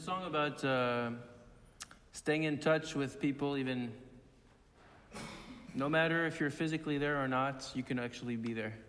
song about staying in touch with people, even no matter if you're physically there or not, you can actually be there.